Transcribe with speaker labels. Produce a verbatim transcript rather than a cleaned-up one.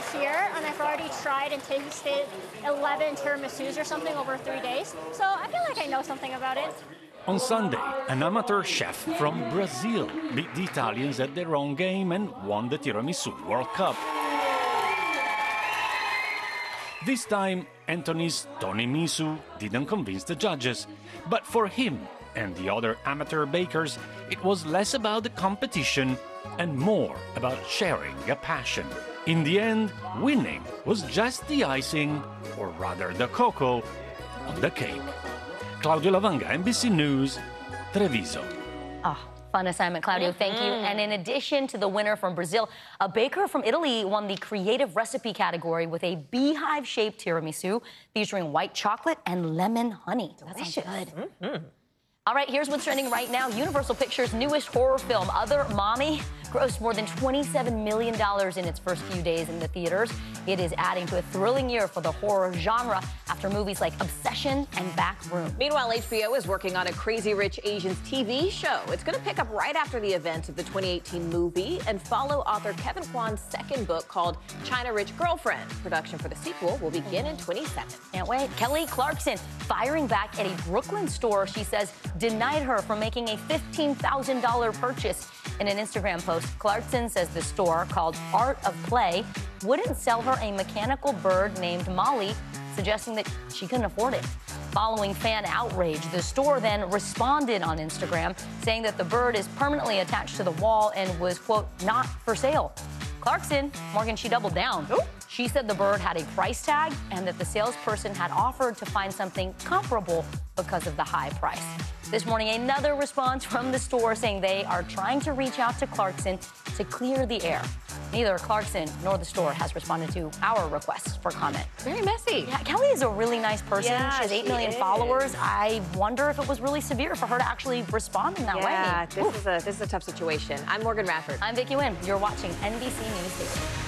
Speaker 1: this year, and I've already tried and tasted eleven tiramisus or something over three days. So I feel like I know something about it.
Speaker 2: On Sunday, an amateur chef from Brazil beat the Italians at their own game and won the Tiramisu World Cup. This time, Anthony's Tony Misu didn't convince the judges, but for him and the other amateur bakers, it was less about the competition and more about sharing a passion. In the end, winning was just the icing, or rather the cocoa, on the cake. Claudio Lavanga, N B C News, Treviso.
Speaker 3: Oh, fun assignment, Claudio. Mm-hmm. Thank you. And in addition to the winner from Brazil, a baker from Italy won the creative recipe category with a beehive-shaped tiramisu featuring white chocolate and lemon honey.
Speaker 4: Delicious.
Speaker 3: That sounds good.
Speaker 4: Mm-hmm.
Speaker 3: All right, here's what's trending right now. Universal Pictures' newest horror film, Other Mommy, grossed more than twenty-seven million dollars in its first few days in the theaters. It is adding to a thrilling year for the horror genre after movies like Obsession and Backroom.
Speaker 4: Meanwhile, H B O is working on a Crazy Rich Asians T V show. It's going to pick up right after the events of the twenty eighteen movie and follow author Kevin Kwan's second book called China Rich Girlfriend. Production for the sequel will begin in twenty-seven.
Speaker 3: Can't wait. Kelly Clarkson firing back at a Brooklyn store she says denied her from making a fifteen thousand dollars purchase. In an Instagram post, Clarkson says the store, called Art of Play, wouldn't sell her a mechanical bird named Molly, suggesting that she couldn't afford it. Following fan outrage, the store then responded on Instagram, saying that the bird is permanently attached to the wall and was, quote, not for sale. Clarkson, Morgan, she doubled down. Ooh. She said the bird had a price tag and that the salesperson had offered to find something comparable because of the high price. This morning, another response from the store saying they are trying to reach out to Clarkson to clear the air. Neither Clarkson nor the store has responded to our requests for comment.
Speaker 4: Very messy.
Speaker 3: Yeah, Kelly is a really nice person.
Speaker 4: Yeah,
Speaker 3: she has eight
Speaker 4: she
Speaker 3: million
Speaker 4: is.
Speaker 3: followers. I wonder if it was really severe for her to actually respond in that
Speaker 4: yeah,
Speaker 3: way.
Speaker 4: this is a this is a tough situation. I'm Morgan Radford.
Speaker 3: I'm Vicki Nguyen. You're watching N B C News Daily.